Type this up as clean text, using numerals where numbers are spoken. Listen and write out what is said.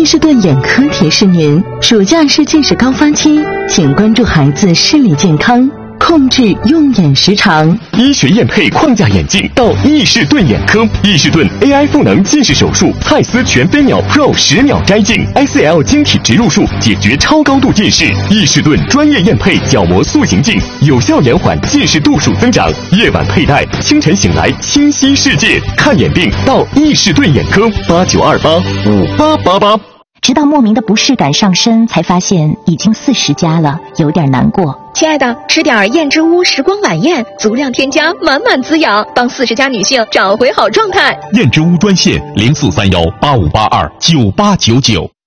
易士顿眼科提示您：暑假是近视高发期，请关注孩子视力健康，控制用眼时长。 医学验配框架眼镜到易士顿眼科，易士顿 AI 赋能近视手术，蔡司全飞秒 Pro 10秒摘镜 ，ICL 晶体植入术解决超高度近视。易士顿专业验配角膜塑形镜，有效延缓近视度数增长。夜晚佩戴，清晨醒来清晰世界。看眼病到易士顿眼科，89285888。 直到莫名的不适感上身，才发现已经40加了，有点难过。 亲爱的，吃点燕之屋时光晚宴，足量添加，满满滋养，帮40加女性找回好状态。 燕之屋专线：043185829899。